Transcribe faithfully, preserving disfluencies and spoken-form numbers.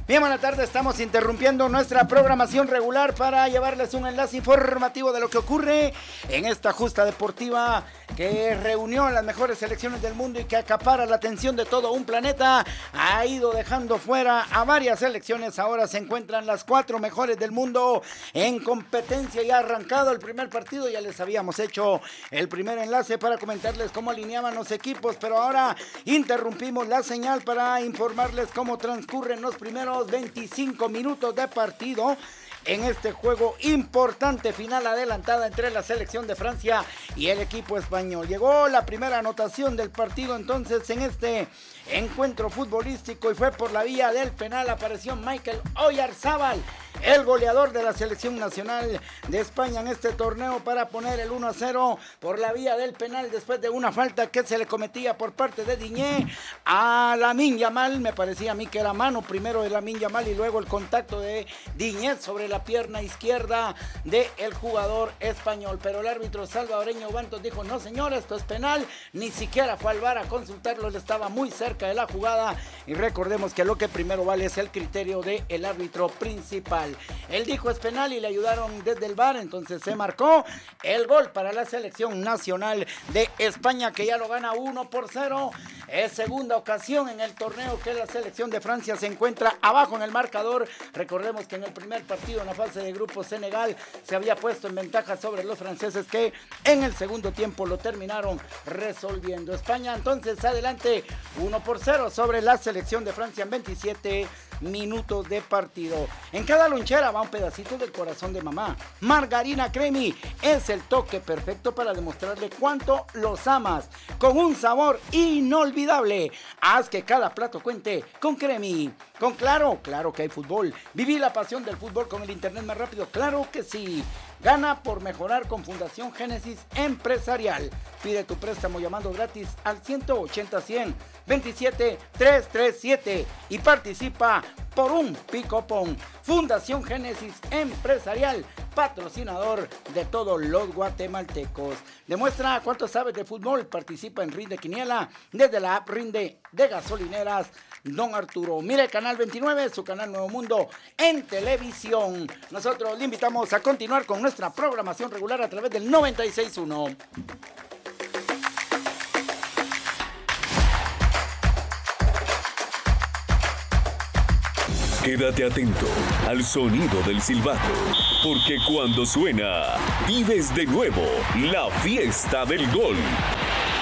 Bien, buena tarde, estamos interrumpiendo nuestra programación regular para llevarles un enlace informativo de lo que ocurre en esta justa deportiva que reunió a las mejores selecciones del mundo y que acapara la atención de todo un planeta. Ha ido dejando fuera a varias selecciones, ahora se encuentran las cuatro mejores del mundo en competencia y ha arrancado el primer partido. Ya les habíamos hecho el primer enlace para comentarles cómo alineaban los equipos, pero ahora interrumpimos la señal para informarles cómo transcurren los primeros veinticinco minutos de partido en este juego importante, final adelantada entre la selección de Francia y el equipo español. Llegó la primera anotación del partido entonces en este encuentro futbolístico y fue por la vía del penal. Apareció Michael Oyarzábal, el goleador de la selección nacional de España en este torneo, para poner el uno a cero por la vía del penal después de una falta que se le cometía por parte de Diñé a Lamine Yamal. Me parecía a mí que era mano primero de Lamine Yamal y luego el contacto de Diñé sobre la pierna izquierda del jugador español, pero el árbitro salvadoreño Bantos dijo: no señor, esto es penal. Ni siquiera fue al V A R a consultarlo, él estaba muy cerca de la jugada y recordemos que lo que primero vale es el criterio del árbitro principal. Él dijo es penal y le ayudaron desde el V A R, entonces se marcó el gol para la selección nacional de España, que ya lo gana uno por cero. Es segunda ocasión en el torneo que la selección de Francia se encuentra abajo en el marcador. Recordemos que en el primer partido en la fase de grupos Senegal se había puesto en ventaja sobre los franceses, que en el segundo tiempo lo terminaron resolviendo. España entonces adelante uno por cero sobre la selección de Francia en veintisiete minutos de partido. En cada lonchera va un pedacito del corazón de mamá. Margarina Cremi es el toque perfecto para demostrarle cuánto los amas, con un sabor inolvidable. Haz que cada plato cuente con Cremi. Con Claro, claro que hay fútbol. Viví la pasión del fútbol con el internet más rápido, claro que sí. Gana por mejorar con Fundación Génesis Empresarial. Pide tu préstamo llamando gratis al ciento ochenta cien veintisiete trescientos treinta y siete y participa por un Picopón. Fundación Génesis Empresarial, patrocinador de todos los guatemaltecos. Demuestra cuánto sabes de fútbol. Participa en Rinde Quiniela desde la app Rinde de Gasolineras Don Arturo. Mire el canal veintinueve, su canal Nuevo Mundo en televisión. Nosotros le invitamos a continuar con nuestra programación regular a través del noventa y seis punto uno. Quédate atento al sonido del silbato, porque cuando suena, vives de nuevo la fiesta del gol.